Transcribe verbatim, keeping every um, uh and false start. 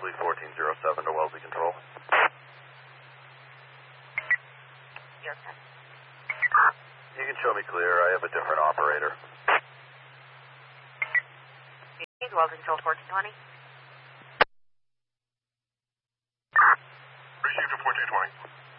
Charlie fourteen oh seven to Wellesley Control. Yes, sir. You can show me clear. I have a different operator. Wellesley Control fourteen twenty. Received to fourteen twenty.